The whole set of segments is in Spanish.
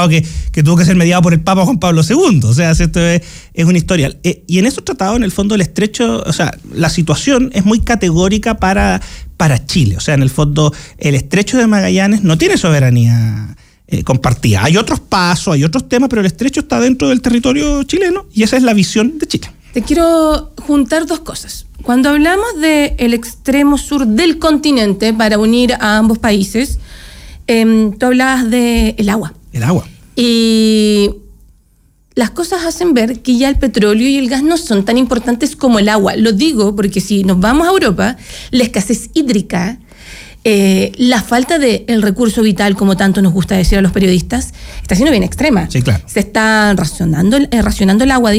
tratado que tuvo que ser mediado por el Papa Juan Pablo II. O sea, esto es un historial. Y en esos tratados, en el fondo, el estrecho, o sea, la situación es muy categórica para Chile. O sea, en el fondo, el estrecho de Magallanes no tiene soberanía compartida. Hay otros pasos, hay otros temas, pero el estrecho está dentro del territorio chileno y esa es la visión de Chile. Te quiero juntar dos cosas. Cuando hablamos del extremo sur del continente para unir a ambos países, tú hablabas del agua. El agua. Y las cosas hacen ver que ya el petróleo y el gas no son tan importantes como el agua. Lo digo porque si nos vamos a Europa, la escasez hídrica, la falta del recurso vital, como tanto nos gusta decir a los periodistas, está siendo bien extrema. Sí, claro. Se está racionando el agua,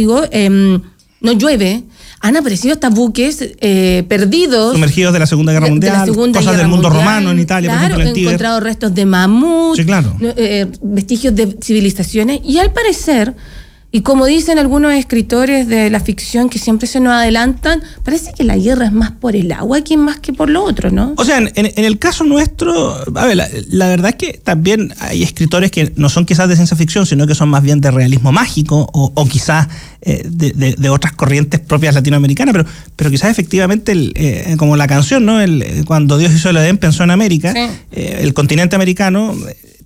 no llueve. Han aparecido hasta buques perdidos. Sumergidos de la Segunda Guerra Mundial, cosas del mundo romano en Italia, claro, por ejemplo, en el Tíber. Han encontrado restos de mamut, sí, claro. Vestigios de civilizaciones, y al parecer, y como dicen algunos escritores de la ficción que siempre se nos adelantan, parece que la guerra es más por el agua que más que por lo otro, ¿no? O sea, en el caso nuestro, a ver, la verdad es que también hay escritores que no son quizás de ciencia ficción, sino que son más bien de realismo mágico o quizás de otras corrientes propias latinoamericanas, pero quizás efectivamente, como la canción, ¿no? Cuando Dios hizo el Edén pensó en América, sí. El continente americano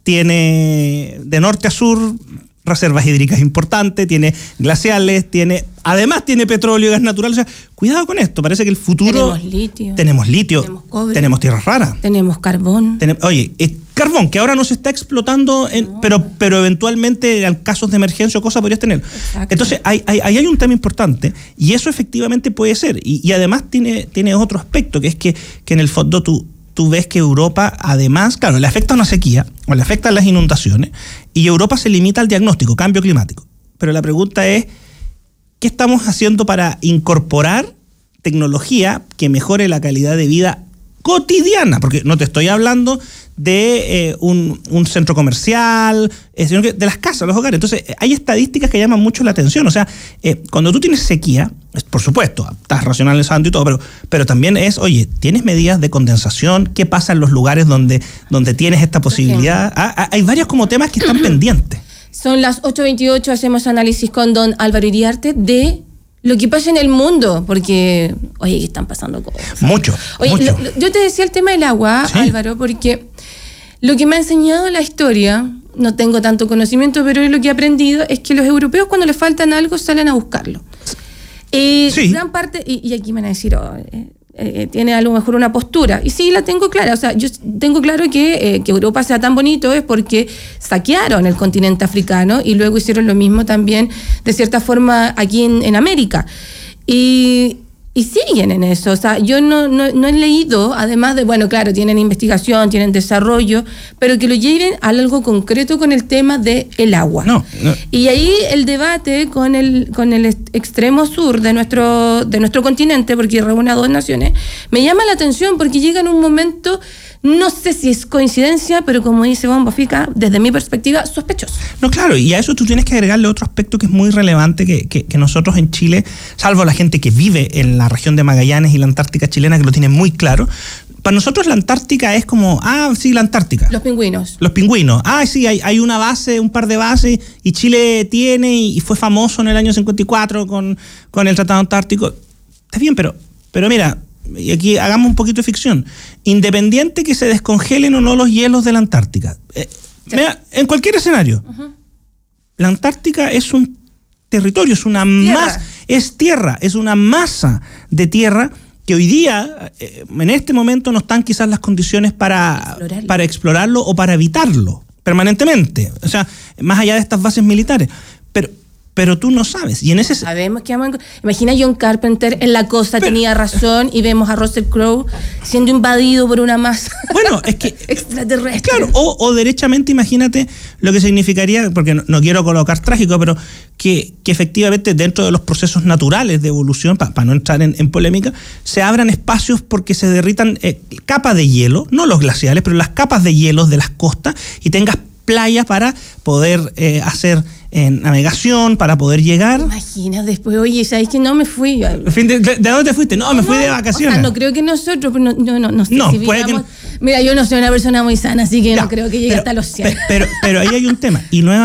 tiene de norte a sur reservas hídricas importantes, tiene glaciales, además tiene petróleo y gas natural. O sea, cuidado con esto, parece que el futuro... Tenemos litio, tenemos cobre, tenemos tierras raras. Tenemos carbón. Carbón, que ahora no se está explotando, pero eventualmente en casos de emergencia o cosas podrías tener. Exacto. Entonces, ahí hay un tema importante, y eso efectivamente puede ser. Y además tiene otro aspecto, que es que en el fondo tú ves que Europa, además, claro, le afecta una sequía o le afectan las inundaciones, y Europa se limita al diagnóstico, cambio climático. Pero la pregunta es, ¿qué estamos haciendo para incorporar tecnología que mejore la calidad de vida cotidiana? Porque no te estoy hablando de un centro comercial, sino que de las casas, los hogares. Entonces, hay estadísticas que llaman mucho la atención. O sea, cuando tú tienes sequía, por supuesto, estás racionalizando y todo, pero también oye, ¿tienes medidas de condensación? ¿Qué pasa en los lugares donde tienes esta posibilidad? Hay varios como temas que están pendientes. Son las 8:28, hacemos análisis con don Álvaro Iriarte de lo que pasa en el mundo, porque, oye, están pasando cosas. Mucho. Oye, yo te decía el tema del agua, ¿sí? Álvaro, porque lo que me ha enseñado la historia, no tengo tanto conocimiento, pero lo que he aprendido es que los europeos, cuando les faltan algo, salen a buscarlo. Sí. Gran parte, y aquí me van a decir, tiene a lo mejor una postura, y sí, la tengo clara. O sea, yo tengo claro que Europa sea tan bonito es porque saquearon el continente africano y luego hicieron lo mismo también, de cierta forma, aquí en América. Y siguen en eso. O sea, yo no he leído, además de, bueno, claro, tienen investigación, tienen desarrollo, pero que lo lleven a algo concreto con el tema del agua. No. Y ahí el debate con el extremo sur de nuestro continente, porque reúne a dos naciones, me llama la atención porque llega en un momento, no sé si es coincidencia, pero como dice Bomba Fica, desde mi perspectiva, sospechoso. No, claro, y a eso tú tienes que agregarle otro aspecto que es muy relevante, que nosotros en Chile, salvo la gente que vive en la región de Magallanes y la Antártica chilena, que lo tiene muy claro, para nosotros la Antártica es como, sí, la Antártica. Los pingüinos. Sí, hay una base, un par de bases, y Chile tiene, y fue famoso en el año 54 con el Tratado Antártico. Está bien, pero mira, y aquí hagamos un poquito de ficción, independiente que se descongelen o no los hielos de la Antártica, mira, en cualquier escenario, la Antártica es un territorio, es una masa, es tierra, es una masa de tierra que hoy día, en este momento, no están quizás las condiciones para explorarlo o para evitarlo permanentemente, o sea, más allá de estas bases militares, pero tú no sabes. Y en ese sabemos que imagina John Carpenter en La Cosa tenía razón, y vemos a Russell Crowe siendo invadido por una masa. Bueno, es que extraterrestre. Claro, o derechamente imagínate lo que significaría, porque no quiero colocar trágico, pero que efectivamente dentro de los procesos naturales de evolución, para no entrar en polémica, se abran espacios porque se derritan capas de hielo, no los glaciales, pero las capas de hielos de las costas, y tengas playas para poder hacer navegación, para poder llegar. Imaginas después, oye, ¿sabes que no me fui? ¿De dónde te fuiste? No, me fui de vacaciones. O sea, no creo que nosotros, pero no sé no, si vivíamos. Mira, yo no soy una persona muy sana, así que no creo que llegue hasta los 100. Pero ahí hay un tema. Y